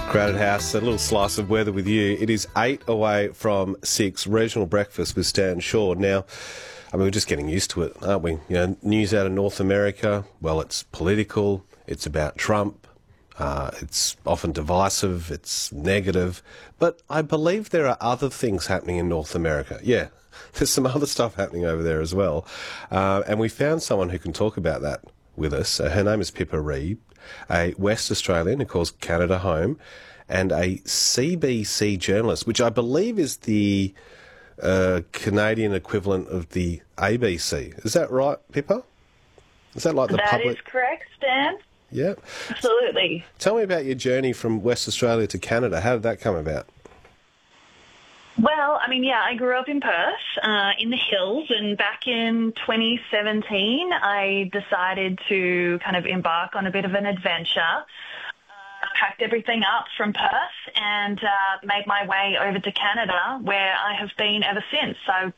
Crowded House, a little slice of weather with you. It is 8 away from 6, regional breakfast with Stan Shaw. Now, I mean, we're just getting used to it, aren't we? You know, news out of North America, well, it's political, it's about Trump, it's often divisive, it's negative, but I believe there are other things happening in North America. Yeah, there's some other stuff happening over there as well. And we found someone who can talk about that with us. Her name is Pippa Reid, a West Australian who calls Canada home, and a CBC journalist, which I believe is the Canadian equivalent of the ABC. Is that right, Pippa? Is that like the public? That is correct, Stan. Yeah. Absolutely. Tell me about your journey from West Australia to Canada. How did that come about? Well, I mean, yeah, I grew up in Perth, in the hills, and back in 2017, I decided to kind of embark on a bit of an adventure. Packed everything up from Perth and made my way over to Canada, where I have been ever since. So